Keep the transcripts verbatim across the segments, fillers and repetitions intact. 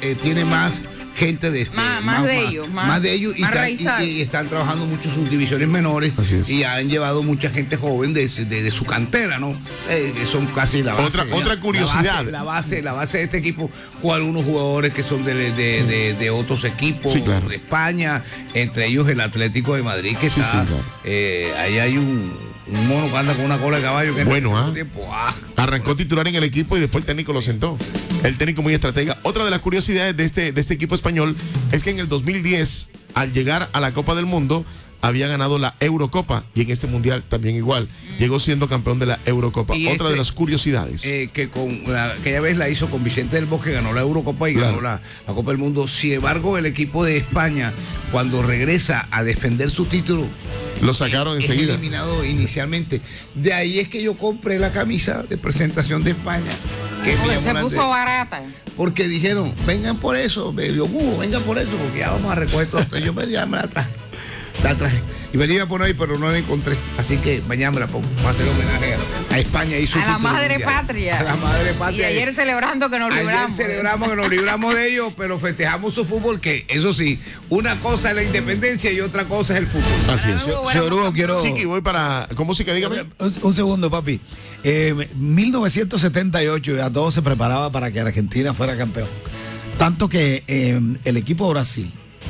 eh, tiene más gente de este, más, más, más de ellos, más, más de ellos y, más está, y, y están trabajando mucho sus divisiones menores y han llevado mucha gente joven de, de, de su cantera, ¿no? Eh, son casi la base. Otra, otra curiosidad. La base, la base, la base de este equipo, con algunos jugadores que son de, de, de, de otros equipos sí, claro. de España, entre ellos el Atlético de Madrid, que sí, está, sí, claro. eh, ahí hay un Un mono que anda con una cola de caballo que bueno, ah. tiempo, ah. Arrancó titular en el equipo y después el técnico lo sentó. El técnico muy estratega. Otra de las curiosidades de este, de este equipo español es que en el dos mil diez, al llegar a la Copa del Mundo, había ganado la Eurocopa y en este mundial también igual. Llegó siendo campeón de la Eurocopa. Y Otra este, de las curiosidades. Eh, que con la, aquella vez la hizo con Vicente del Bosque, ganó la Eurocopa y claro. ganó la, la Copa del Mundo. Sin embargo, el equipo de España, cuando regresa a defender su título, lo sacaron es enseguida. eliminado inicialmente. De ahí es que yo compré la camisa de presentación de España. Que porque se puso de, barata. Porque dijeron, vengan por eso, yo, uh, vengan por eso, porque ya vamos a recoger todo. Yo me, ya me la traje. La traje. Y venía a poner ahí, pero no la encontré. Así que mañana me la pongo. Para hacer homenaje a, a España y su a la madre mundial. patria. A la madre patria. Y ayer celebrando que nos libramos. Ayer celebramos que nos libramos de ellos, pero festejamos su fútbol, que eso sí, una cosa es la independencia y otra cosa es el fútbol. Así es. Yo, señor Hugo, quiero... Chiqui, voy para... ¿Cómo música? Dígame. Un, un segundo, papi. Eh, mil novecientos setenta y ocho ya todo se preparaba para que Argentina fuera campeón. Tanto que eh, el equipo de Brasil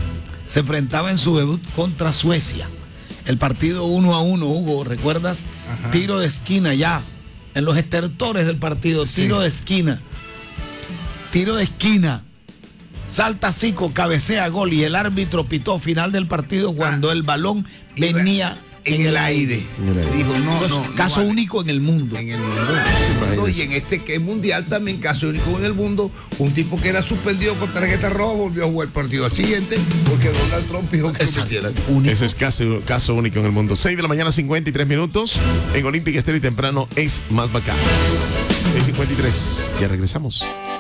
se enfrentaba en su debut contra Suecia. El partido uno a uno, Hugo, ¿recuerdas? Ajá. Tiro de esquina ya, en los estertores del partido, sí. Tiro de esquina. Tiro de esquina. Salta Zico, cabecea gol y el árbitro pitó final del partido cuando ah. el balón venía en, en el aire. aire. Dijo, no, no. Caso no, único en el mundo. En el mundo. No, y en este que es mundial también, caso único en el mundo, un tipo que era suspendido con tarjeta roja volvió a jugar el partido al siguiente porque Donald Trump dijo que no metiera. Ese es caso, caso único en el mundo. seis de la mañana, cincuenta y tres minutos. En Olímpica Estéreo y temprano es más bacán. seis cincuenta y tres. Ya regresamos.